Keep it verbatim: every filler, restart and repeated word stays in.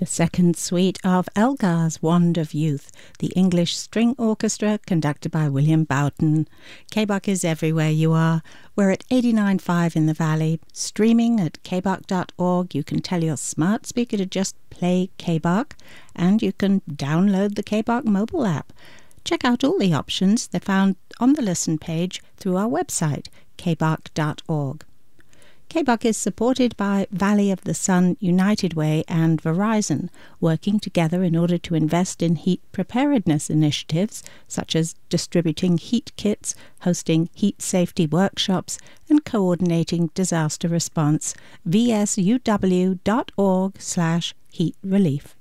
The second suite of Elgar's Wand of Youth, the English String Orchestra conducted by William Boughton. K B U C is everywhere you are. We're at eighty-nine point five in the Valley, streaming at k buck dot org. You can tell your smart speaker to just play K B U C, and you can download the K B U C mobile app. Check out all the options. They're found on the listen page through our website, k buck dot org. K B U C is supported by Valley of the Sun, United Way and Verizon, working together in order to invest in heat preparedness initiatives such as distributing heat kits, hosting heat safety workshops and coordinating disaster response. v s u w dot org slash heat relief.